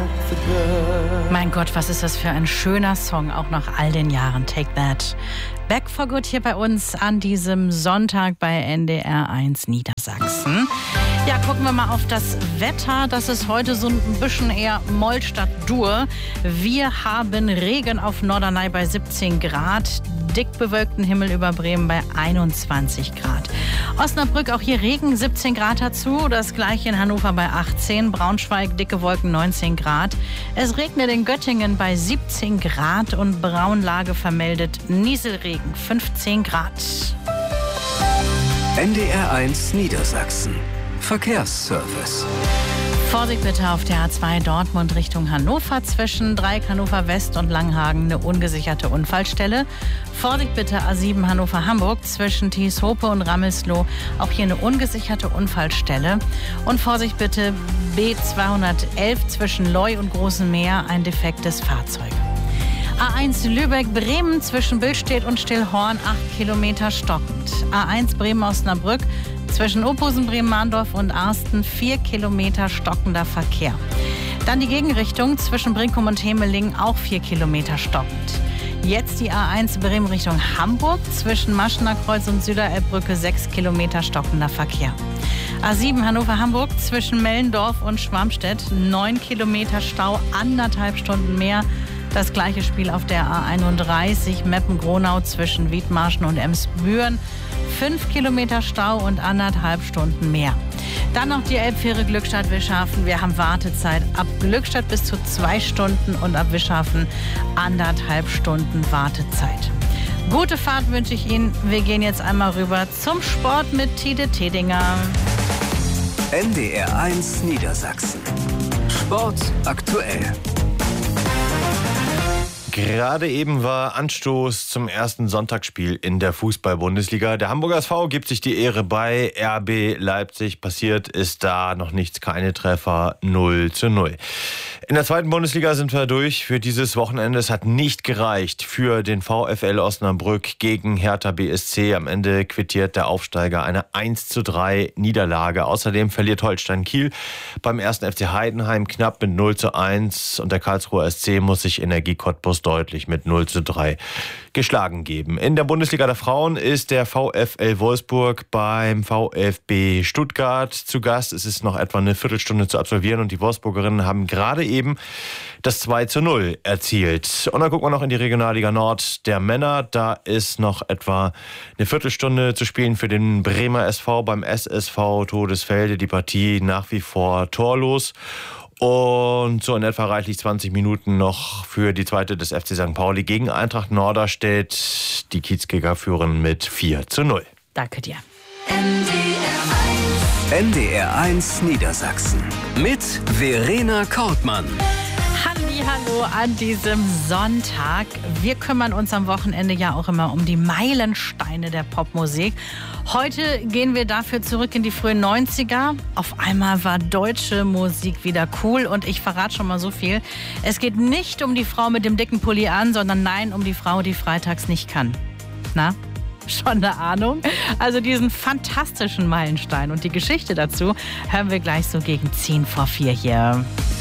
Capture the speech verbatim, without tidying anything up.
Mein Gott, was ist das für ein schöner Song, auch nach all den Jahren. Take That. Back for Good hier bei uns an diesem Sonntag bei N D R eins Niedersachsen. Ja, gucken wir mal auf das Wetter. Das ist heute so ein bisschen eher Moll statt Dur. Wir haben Regen auf Norderney bei siebzehn Grad, dick bewölkten Himmel über Bremen bei einundzwanzig Grad. Osnabrück, auch hier Regen, siebzehn Grad dazu. Das gleiche in Hannover bei achtzehn. Braunschweig, dicke Wolken, neunzehn Grad. Es regnet in Göttingen bei siebzehn Grad und Braunlage vermeldet Nieselregen, fünfzehn Grad. N D R eins Niedersachsen. Verkehrsservice. Vorsicht bitte auf der A zwei Dortmund Richtung Hannover zwischen Dreieck Hannover West und Langhagen eine ungesicherte Unfallstelle. Vorsicht bitte A sieben Hannover Hamburg zwischen Thieshope und Rammelsloh, auch hier eine ungesicherte Unfallstelle. Und Vorsicht bitte B zweihundertelf zwischen Leu und Großem Meer, ein defektes Fahrzeug. A eins Lübeck-Bremen zwischen Billstedt und Stillhorn, acht Kilometer stockend. A eins Bremen-Osnabrück zwischen Ophusen, Bremen-Mahndorf und Arsten, vier Kilometer stockender Verkehr. Dann die Gegenrichtung zwischen Brinkum und Hemeling, auch vier Kilometer stockend. Jetzt die A eins Bremen Richtung Hamburg zwischen Maschener Kreuz und Süderelbbrücke, sechs Kilometer stockender Verkehr. A sieben Hannover-Hamburg zwischen Mellendorf und Schwarmstedt, neun Kilometer Stau, anderthalb Stunden mehr. Das gleiche Spiel auf der A einunddreißig Meppen-Gronau zwischen Wiedmarschen und Emsbüren. Fünf Kilometer Stau und anderthalb Stunden mehr. Dann noch die Elbfähre Glückstadt-Wischhafen. Wir haben Wartezeit ab Glückstadt bis zu zwei Stunden und ab Wischhafen anderthalb Stunden Wartezeit. Gute Fahrt wünsche ich Ihnen. Wir gehen jetzt einmal rüber zum Sport mit Tide Tedinger. N D R eins Niedersachsen. Sport aktuell. Gerade eben war Anstoß zum ersten Sonntagsspiel in der Fußball-Bundesliga. Der Hamburger S V gibt sich die Ehre bei R B Leipzig. Passiert ist da noch nichts, keine Treffer, null zu null. In der zweiten Bundesliga sind wir durch für dieses Wochenende. Es hat nicht gereicht für den VfL Osnabrück gegen Hertha B S C. Am Ende quittiert der Aufsteiger eine eins zu drei Niederlage. Außerdem verliert Holstein Kiel beim ersten F C Heidenheim knapp mit null zu eins. Und der Karlsruher S C muss sich Energie Cottbus deutlich mit null zu drei geschlagen geben. In der Bundesliga der Frauen ist der VfL Wolfsburg beim VfB Stuttgart zu Gast. Es ist noch etwa eine Viertelstunde zu absolvieren und die Wolfsburgerinnen haben gerade eben das zwei zu null erzielt. Und dann gucken wir noch in die Regionalliga Nord der Männer. Da ist noch etwa eine Viertelstunde zu spielen für den Bremer S V beim S S V Todesfelde. Die Partie nach wie vor torlos. Und so in etwa reichlich zwanzig Minuten noch für die zweite des F C Sankt Pauli gegen Eintracht Norderstedt. Die Kiezkicker führen mit vier zu null. Danke dir. N D R eins Niedersachsen mit Verena Kortmann. Hallo an diesem Sonntag. Wir kümmern uns am Wochenende ja auch immer um die Meilensteine der Popmusik. Heute gehen wir dafür zurück in die frühen neunziger. Auf einmal war deutsche Musik wieder cool und ich verrate schon mal so viel. Es geht nicht um die Frau mit dem dicken Pulli an, sondern nein, um die Frau, die freitags nicht kann. Na? Schon eine Ahnung? Also diesen fantastischen Meilenstein und die Geschichte dazu hören wir gleich so gegen zehn vor vier hier.